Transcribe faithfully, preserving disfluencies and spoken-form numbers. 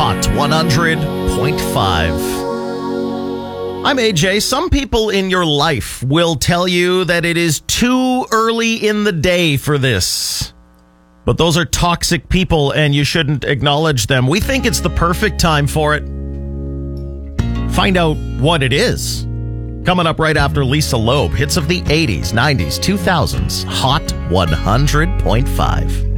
Hot one hundred point five. I'm A J. Some people in your life will tell you that it is too early in the day for this. But those are toxic people and you shouldn't acknowledge them. We think it's the perfect time for it. Find out what it is. Coming up right after Lisa Loeb. Hits of the eighties, nineties, two thousands. Hot one hundred point five.